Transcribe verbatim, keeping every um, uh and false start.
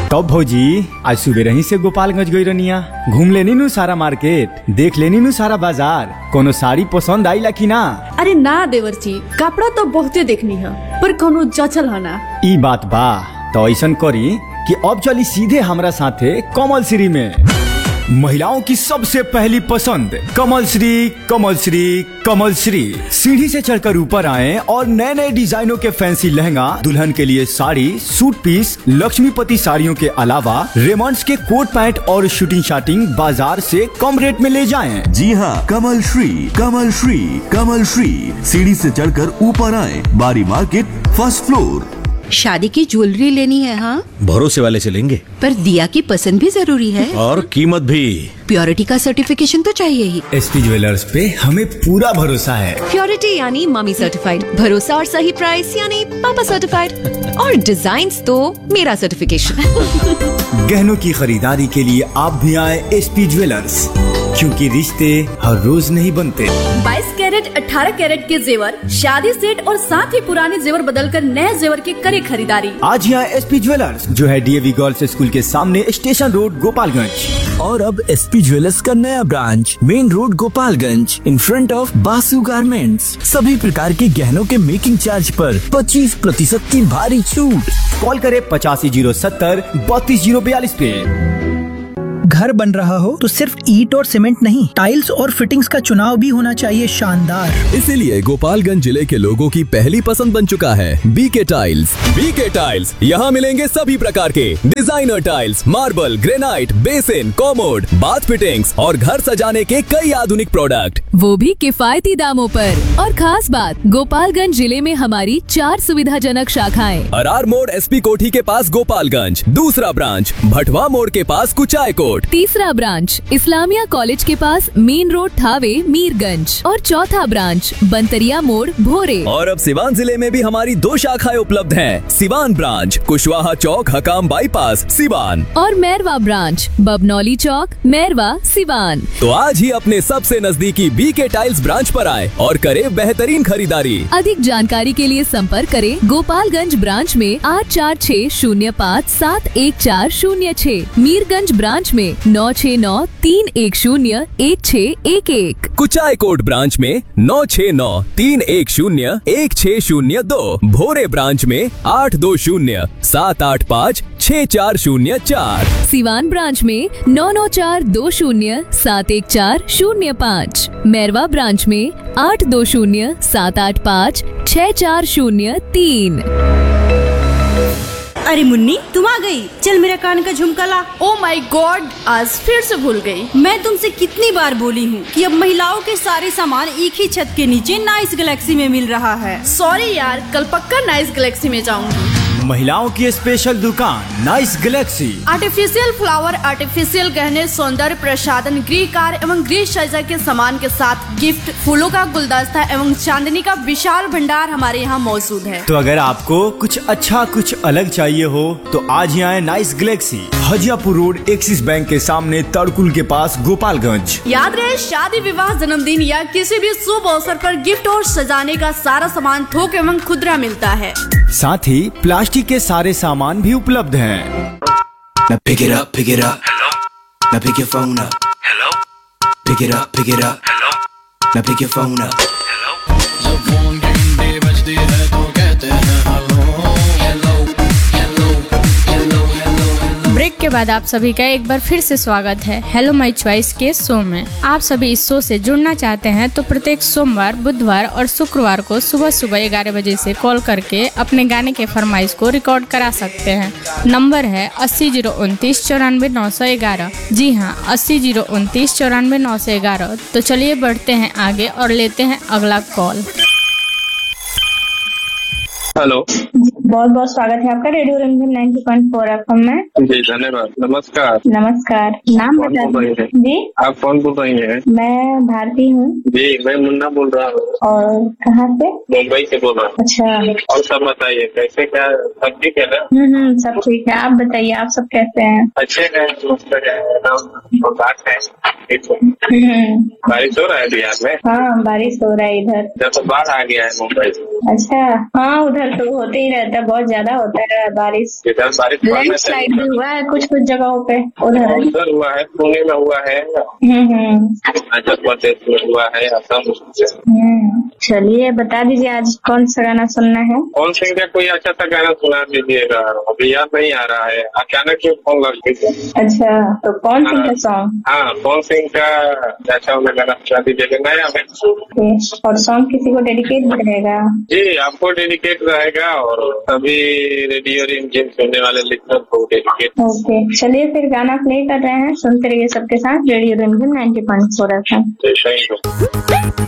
कब भौजी आज सुबह ही से गोपालगंज गई रनिया, घूम लेनी नु सारा मार्केट, देख लेनी नु सारा बाजार, कोनो साड़ी पसंद आई ला की ना? अरे ना देवर जी, कपड़ा तो बहुते देखनी है पर कोनो जचल है ना। ई बात बा तो ऐसा करी कि अब चली सीधे हमरा साथे कमल श्री में। महिलाओं की सबसे पहली पसंद कमल श्री, कमल श्री, कमल श्री। सीढ़ी से चढ़कर ऊपर आए और नए नए डिजाइनों के फैंसी लहंगा, दुल्हन के लिए साड़ी, सूट पीस, लक्ष्मीपति साड़ियों के अलावा रेमंड्स के कोट पैंट और शूटिंग शाटिंग बाजार से कम रेट में ले जाएं। जी हाँ, कमल श्री, कमल श्री, कमल श्री। सीढ़ी से चढ़कर ऊपर आए, बारी मार्केट, फर्स्ट फ्लोर। शादी की ज्वेलरी लेनी है? हाँ, भरोसे वाले से लेंगे, पर दिया की पसंद भी जरूरी है और कीमत भी। प्योरिटी का सर्टिफिकेशन तो चाहिए ही। एसपी ज्वेलर्स पे हमें पूरा भरोसा है। प्योरिटी यानी मम्मी सर्टिफाइड, भरोसा और सही प्राइस यानी पापा सर्टिफाइड, और डिजाइन तो मेरा सर्टिफिकेशन। गहनों की खरीदारी के लिए आप भी आए एसपी ज्वेलर्स, क्योंकि रिश्ते हर रोज नहीं बनते। बाईस कैरेट, अठारह कैरेट के जेवर, शादी सेट और साथ ही पुराने जेवर बदलकर नए जेवर की करे खरीदारी। आज यहाँ एसपी ज्वेलर्स जो है डीएवी गर्ल्स स्कूल के सामने, स्टेशन रोड, गोपालगंज। और अब एसपी ज्वेलर्स का नया branch main road, Gopalganj, in front of Basu garments. सभी प्रकार के गहनों के मेकिंग चार्ज पर पच्चीस प्रतिशत की भारी छूट। कॉल करे पचासी जीरो सत्तर बत्तीस जीरो बयालीस पे। घर बन रहा हो तो सिर्फ ईंट और सीमेंट नहीं, टाइल्स और फिटिंग्स का चुनाव भी होना चाहिए शानदार। इसीलिए गोपालगंज जिले के लोगों की पहली पसंद बन चुका है बीके टाइल्स। बीके टाइल्स, यहाँ मिलेंगे सभी प्रकार के designer tiles, marble, granite, basin, commode, bath fittings और घर सजाने के कई आधुनिक प्रोडक्ट, वो भी किफायती दामों पर। और खास बात, गोपालगंज जिले में हमारी चार सुविधाजनक शाखाएं। अरार मोड़ एसपी कोठी के पास गोपालगंज, दूसरा ब्रांच भटवा मोड़ के पास कुचाय कोट, तीसरा ब्रांच इस्लामिया कॉलेज के पास मेन रोड, थावे, मीरगंज, और चौथा ब्रांच बंतरिया मोड़, भोरे। और अब सिवान जिले में भी हमारी दो शाखाएं उपलब्ध हैं। सिवान ब्रांच कुशवाहा चौक, हकाम बाईपास, सिवान, और मैरवा ब्रांच बबनौली चौक, मैरवा, सिवान। तो आज ही अपने सबसे नजदीकी बीके टाइल्स ब्रांच पर आए और करे बेहतरीन खरीदारी। अधिक जानकारी के लिए संपर्क करें गोपालगंज ब्रांच में आठ चार छः शून्य पाँच सात एक चार शून्य छः, मीरगंज ब्रांच में नौ छः नौ तीन एक शून्य एक छः एक एक, कुचाय कोट ब्रांच में नौ छः नौ तीन एक शून्य एक छः शून्य दो, भोरे ब्रांच में आठ दो शून्य सात आठ पाँच छः चार शून्य चार, सिवान ब्रांच में नौ नौ चार दो शून्य सात एक चार शून्य पाँच, मैरवा ब्रांच में आठ दो शून्य सात आठ पाँच छः चार शून्य तीन। अरे मुन्नी, तुम आ गई, चल मेरा कान का झुमका ला। ओ माय गॉड, आज फिर से भूल गई। मैं तुमसे कितनी बार बोली हूँ कि अब महिलाओं के सारे सामान एक ही छत के नीचे नाइस गैलेक्सी में मिल रहा है। सॉरी यार, कल पक्का नाइस गैलेक्सी में जाऊंगी। महिलाओं की स्पेशल दुकान nice Galaxy. Artificial flower, artificial गहने, सौंदर्य प्रसाधन, गृह कार्य एवं गृह सज्जा के सामान के साथ गिफ्ट, फूलों का गुलदस्ता एवं चांदनी का विशाल भंडार हमारे यहाँ मौजूद है। तो अगर आपको कुछ अच्छा, कुछ अलग चाहिए हो तो आज ही आए nice Galaxy, Hajiyapur road, axis bank के सामने, तड़कुल के पास, गोपालगंज। याद रहे, शादी, विवाह, जन्मदिन या किसी भी शुभ अवसर पर गिफ्ट और सजाने का सारा सामान थोक एवं खुदरा मिलता है। साथ ही प्लास्टिक के सारे सामान भी उपलब्ध हैं। Now pick it up, pick it up. Hello. Now pick your phone up. Hello. Pick it up, pick it up. Hello. Now pick your phone up. Hello. जब फोन घंटे बजते हैं तो कहते हैं hello hello hello hello hello. Break के बाद आप सभी का एक बार फिर से स्वागत है हेलो माय चॉइस के शो में। आप सभी इस शो से जुड़ना चाहते हैं तो प्रत्येक सोमवार, बुधवार और शुक्रवार को सुबह सुबह ग्यारह बजे से कॉल करके अपने गाने के फरमाइश को रिकॉर्ड करा सकते हैं। नंबर है अस्सी जीरो उनतीस चौरानवे नौ सौ ग्यारह। जी हाँ, अस्सी जीरो उनतीस चौरानवे नौ सौ ग्यारह। तो चलिए बढ़ते हैं आगे और लेते हैं अगला कॉल। हेलो, बहुत बहुत स्वागत है आपका radio Ranjan ninety point four F M में। जी धन्यवाद। नमस्कार। नमस्कार, नाम बताइए। जी, आप कौन बोल रही हैं? मैं भारती हूँ। जी, मैं मुन्ना बोल रहा हूँ। और कहाँ से? मुंबई से बोल रहा हूँ। अच्छा, और सब बताइए, कैसे, क्या सब ठीक है ना? हम्म, सब ठीक है। आप बताइए, आप सब कैसे हैं? अच्छे हैं, बारिश हो रहा है बिहार में? हाँ, बारिश हो रहा है इधर। जब तो बाढ़ आ गया है मुंबई से। अच्छा, हाँ उधर इधर तो होते ही रहता है, बहुत ज्यादा होता है बारिश। इधर बारिश लैंड स्लाइड भी हुआ है कुछ कुछ जगहों पे। उधर उधर हुआ है, पुणे में हुआ है, हम्म हम्म आंध्र प्रदेश में हुआ है, असम। हम्म चलिए बता दीजिए आज कौन सा गाना सुनना है। कौन सिंह का कोई अच्छा सा गाना सुना दीजिएगा, अभी याद नहीं आ रहा है, अचानक क्यों फोन लग गई। अच्छा तो कौन सिंह का सॉन्ग? हाँ कौन सिंह का अच्छा वाला गाना सुना दीजिएगा नया में। और सॉन्ग किसी को डेडिकेट भी रहेगा? जी आपको डेडिकेट रहेगा और सभी रेडियो रिमझिम सुनने वाले लिखकर को डेडिकेट। ओके चलिए फिर गाना प्ले कर रहे हैं, सुनते रहिए सबके साथ रेडियो रिमझिम ninety point four F M.